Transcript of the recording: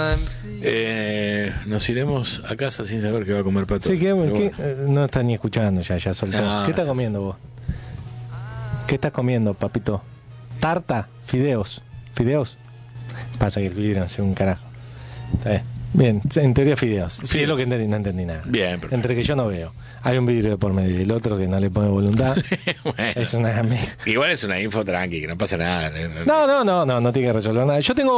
Nos iremos a casa sin saber qué va a comer Pato. Sí, Bueno. no está ni escuchando, ya soltó. No, ¿Qué estás ya comiendo vos? ¿Qué estás comiendo, papito? Tarta, fideos. Pasa que el vidrio no sé un carajo. Está bien. Bien, en teoría fideos. Sí, Fideos. es lo que entendí, no entendí nada. Bien, perfecto. Entre que yo no veo. Hay un vidrio de por medio y el otro que no le pone voluntad. Bueno, Es una... igual es una info tranqui, que no pasa nada. No tiene que resolver nada. Yo tengo